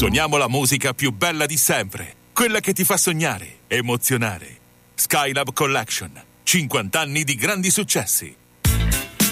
Suoniamo la musica più bella di sempre, quella che ti fa sognare, emozionare. Skylab Collection, 50 anni di grandi successi.